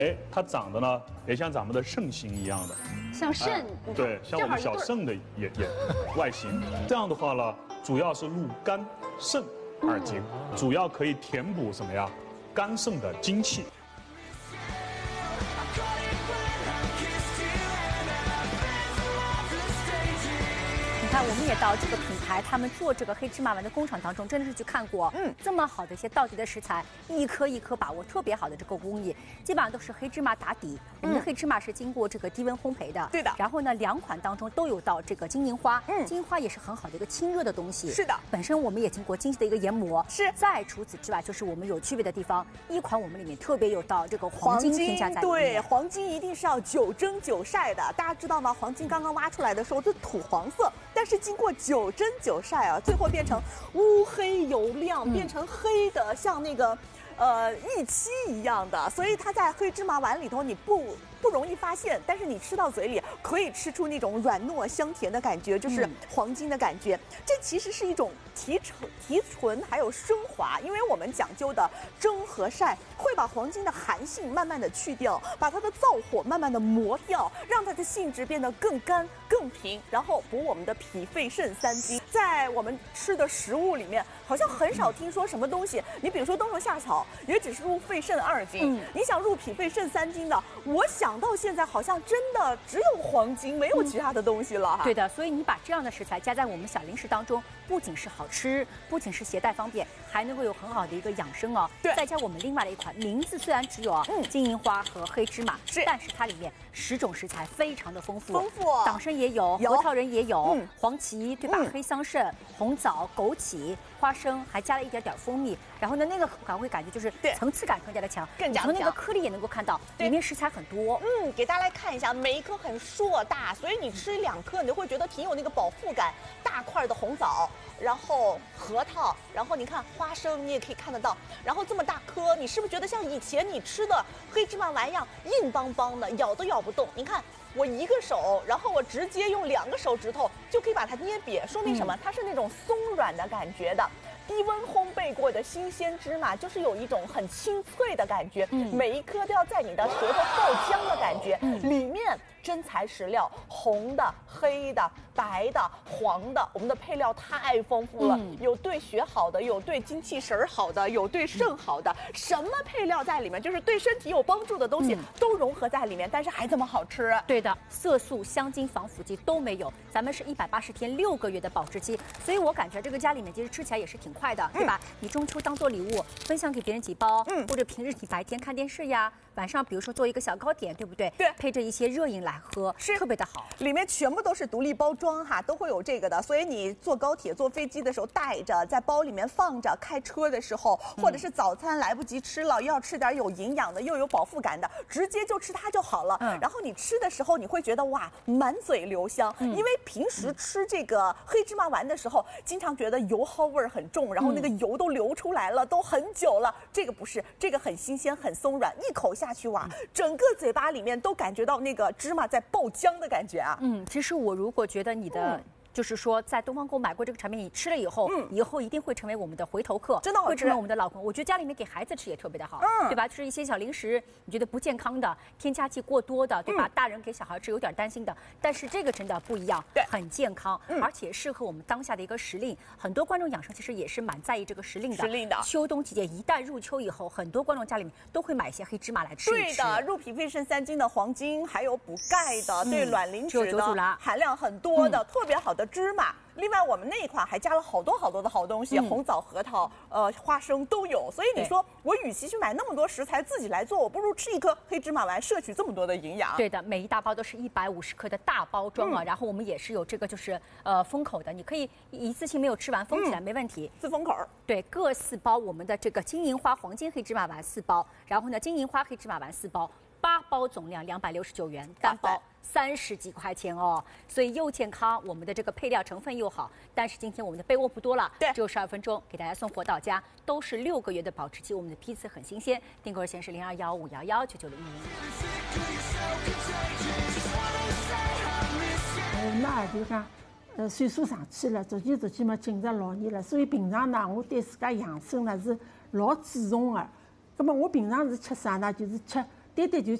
哎，它长得呢也像咱们的肾形一样的， 像肾， 对，像我们小肾的也外形。这样的话呢，主要是入肝、肾二经，主要可以填补什么呀？肝肾的精气。 你看，我们也到这个品牌，他们做这个黑芝麻丸的工厂当中，真的是去看过。这么好的一些道地的食材，一颗一颗把握特别好的这个工艺，基本上都是黑芝麻打底。我们的黑芝麻是经过这个低温烘焙的。 对的。 然后呢，两款当中都有到这个金银花。金银花也是很好的一个清热的东西。 是的。 本身我们也经过精细的一个研磨。 是。 再除此之外，就是我们有区别的地方，一款我们里面特别有到这个黄金添加在里面。 对，黄金一定是要9蒸9晒的，大家知道吗？黄金刚刚挖出来的时候是土黄色。 但是经过9蒸9晒啊，最后变成乌黑油亮，变成黑的，像那个玉漆一样的，所以它在黑芝麻丸里头你不容易发现，但是你吃到嘴里可以吃出那种软糯香甜的感觉，就是黄金的感觉。这其实是一种提纯还有升华，因为我们讲究的蒸和晒会把黄金的寒性慢慢的去掉，把它的燥火慢慢的磨掉，让它的性质变得更干更平，然后补我们的脾肺肾3经。在我们吃的食物里面，好像很少听说什么东西，你比如说冬虫夏草，也只是入肺肾2经，你想入脾肺肾3经的，我想到现在好像真的只有黄金，没有其他的东西了。 对的，所以你把这样的食材加在我们小零食当中，不仅是好吃，不仅是携带方便，还能够有很好的一个养生哦。 对， 再加我们另外的一款，名字虽然只有金银花和黑芝麻，但是它里面10种食材非常的丰富，党参也有，核桃仁也有，黄芪对吧？黑桑葚、红枣、枸杞、花生，还加了一点点蜂蜜。然后呢，那个口感会感觉就是层次感更加的强， 更加从那个颗粒也能够看到里面食材很多。 给大家来看一下，每一颗很硕大，所以你吃2颗，你就会觉得挺有那个饱腹感。大块的红枣，然后核桃，然后你看花生，你也可以看得到。然后这么大颗，你是不是觉得像以前你吃的黑芝麻丸一样硬邦邦的，咬都咬不动？你看我一个手，然后我直接用2个手指头就可以把它捏瘪，说明什么？它是那种松软的感觉的。低温烘焙过的新鲜芝麻，就是有一种很清脆的感觉，每一颗都要在你的舌头爆浆的感觉，里面真材实料，红的、黑的、白的、黄的，我们的配料太丰富了，有对血好的，有对精气神好的，有对肾好的，什么配料在里面，就是对身体有帮助的东西都融合在里面，但是还这么好吃。 对的，色素、香精、防腐剂都没有，咱们是180天6个月的保质期，所以我感觉这个家里面其实吃起来也是挺快的，对吧？你中秋当做礼物分享给别人几包，或者平日你白天看电视呀，晚上比如说做一个小糕点，对不对？ 对， 配着一些热饮来喝，是特别的好。 里面全部都是独立包装哈，都会有这个的，所以你坐高铁、坐飞机的时候带着，在包里面放着，开车的时候，或者是早餐来不及吃了，要吃点有营养的又有饱腹感的，直接就吃它就好了。然后你吃的时候，你会觉得哇，满嘴留香，因为平时吃这个黑芝麻丸的时候，经常觉得油耗味很重，然后那个油都流出来了，都很久了。这个不是，这个很新鲜，很松软，一口下去哇，整个嘴巴里面都感觉到那个芝麻在爆浆的感觉啊。 其实我如果觉得你的。就是说，在东方购买过这个产品，你吃了以后，以后一定会成为我们的回头客， 真的会成为我们的老朋友。我觉得家里面给孩子吃也特别的好，对吧？吃一些小零食，你觉得不健康的、添加剂过多的，对吧？大人给小孩吃有点担心的，但是这个真的不一样， 对， 很健康，而且适合我们当下的一个时令。很多观众养生其实也是蛮在意这个时令的。秋冬季节一旦入秋以后，很多观众家里面都会买一些黑芝麻来吃一吃。 对的，入脾肺肾3经的黄金，还有补钙的，对卵磷脂的含量很多的，特别好的芝麻。另外，我们那一款还加了好多的好东西，红枣、核桃、花生都有。所以你说，我与其去买那么多食材自己来做，我不如吃一颗黑芝麻丸，摄取这么多的营养。 对的，每一大包都是150克的大包装啊。然后我们也是有这个就是封口的，你可以一次性没有吃完封起来没问题， 自封口。 对，各4包我们的这个金银花黄金黑芝麻丸4包，然后呢金银花黑芝麻丸4包，8包总量269元，单包30几块钱哦，所以又健康，我们的这个配料成分又好。但是今天我们的备货不多了， 对， 只有12分钟，给大家送货到家，都是6个月的保质期，我们的批次很新鲜，订购热线是0215119910。 那就讲，岁数上去了，逐渐嘛进入老年了，所以平常呢，我对自家养生呢是老注重的。那么我平常是吃啥呢？就是吃点点就